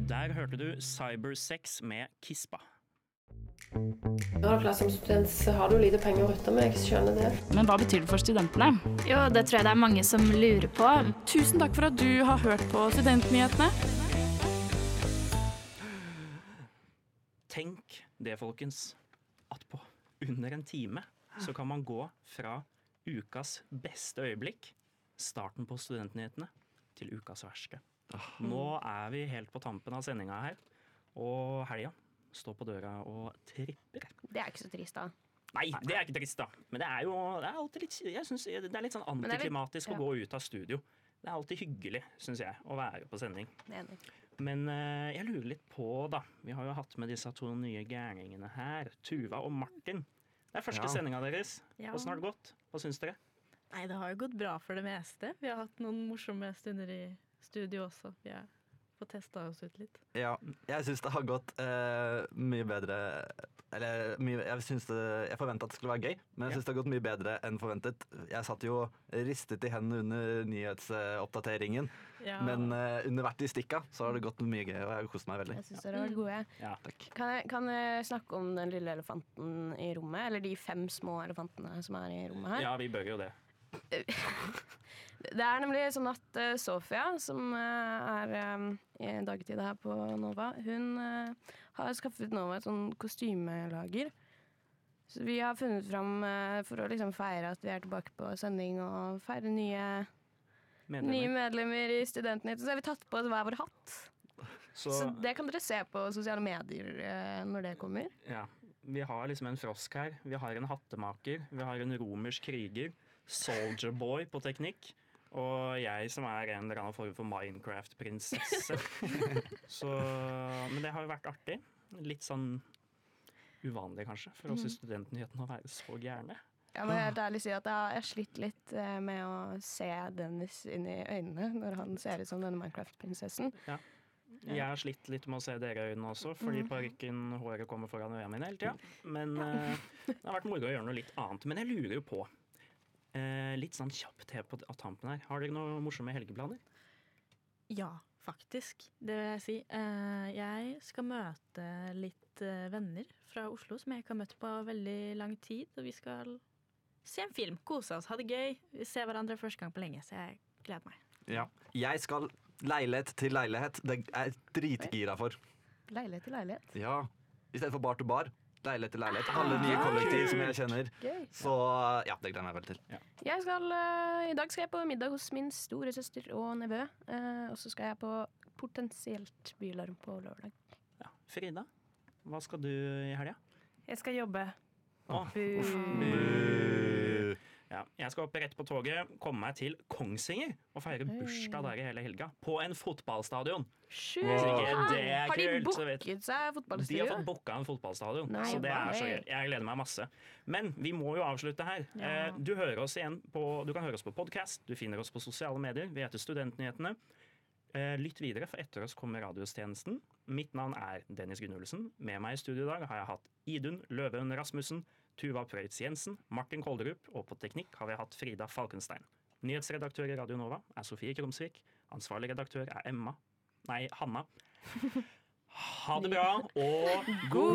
Der hørte du Cybersex med Kispa. Når du som student så har du lite penger å rutte med, jeg skjønner det. Men hva betyr det for studentene? Jo, det tror jeg det er mange som lurer på. Tusen takk for at du har hørt på Studentnyhetene. Tenk det, folkens, at på under en time så kan man gå fra ukas beste øyeblikk, starten på Studentnyhetene, til ukas verste. Nå er vi helt på tampen av sendinga her, og helga står på døra og tripper. Det er ikke så trist, da. Nei, det er ikke trist, da. Men det er alltid litt, jeg synes det er litt sånn antiklimatisk å gå ut av studio. Det er alltid hyggelig, synes jeg, å være på sending. Enig. Men jeg lurer litt på, da. Vi har jo hatt med disse to nye gærningene her, Tuva og Martin. Det er første sendinga deres. Hvordan har det gått? Hva syns dere? Nei, det har jo gått bra for det meste. Vi har hatt noen morsomme stunder i studio også. Vi har fått testa oss ut litt. Ja, jeg syns det har gått mye bedre. Eller jeg forventa at det skulle være gøy, men jeg syns det har gått mye bedre enn forventet. Jeg satt jo ristet i hendene under nyhetsoppdateringen, men under hvert i stikka så har det gått mye gøy, og jeg har kost meg veldig. Jeg syns dere har vært gode. Ja. Takk. Kan jeg snakke om den lille elefanten i rommet? Eller de 5 små elefantene som er i rommet her? Ja, vi bør jo det. Det er nemlig sånn at Sofia, som er i dagtid her på Nova, hun har skaffet Nova et sånn kostymelager. Så vi har funnet fram for å liksom feire at vi er tilbake på sending og feire nye medlemmer i Studentnytt. Så har vi tatt på oss hver vår hatt. Så det kan dere se på sosiale medier når det kommer. Ja, vi har liksom en frosk her. Vi har en hattemaker. Vi har en romersk kriger. Soldier Boy på teknikk. Og jeg som er en eller annen form for Minecraft-prinsesse. Men det har jo vært artig. Litt sånn uvanlig kanskje, for oss i Studentnyhetene å være så gærne. Jeg må helt ærlig si at jeg har slitt litt med å se Dennis inn i øynene når han ser ut som denne Minecraft-prinsessen. Ja. Jeg har slitt litt med å se dere i øynene også, fordi parykken, håret kommer foran øynene mine hele tida. Men det har vært moro å gjøre noe litt annet. Men jeg lurer jo på, litt sånn kjapt her på tampen her, har dere noe morsomme helgeplaner? Ja, faktisk. Det vil jeg si. Jeg skal møte litt venner fra Oslo som jeg ikke har møtt på veldig lang tid, og vi skal se en film, kose oss, ha det gøy. Vi ser hverandre første gang på lenge, så jeg gleder meg. Ja. Jeg skal leilighet til leilighet. Det er jeg dritgira for. Leilighet til leilighet? Ja. I stedet for bar til bar. Leilighet til leilighet. Alle nye kollektiv som jeg kjenner. Gøy. Så ja, det gleder jeg meg veldig til. Ja. I dag skal jeg på middag hos min store søster og nevø. Og så skal jeg på potensielt bylarm på lørdag. Ja. Frida, hva skal du i helga? Jeg skal jobbe. Ja, jeg skal opp rett på toget, komme meg til Kongsvinger og feire bursdag der i hele helga. På en fotballstadion. Det er Har de kult, så vet- booket seg De har fotballstudio? fått booka en fotballstadion, Nei, så det er så hva? gøy. Jeg gleder meg masse. Men vi må jo avslutte her. Du kan høre oss på podcast, du finner oss på sosiale medier. Vi heter Studentnyhetene. Lytt videre, for etter oss kommer Radiostjenesten. Mitt navn er Dennis Gunnulsen. Med meg i studio i dag har jeg hatt Idun Løven Rasmussen, Tuva Prøyts Jensen, Martin Kolderup, og på teknikk har vi hatt Frida Falkenstein. Nyhetsredaktør i Radio Nova er Sofie Krumsvik. Ansvarlig redaktør er Hanna. Ha det bra, og god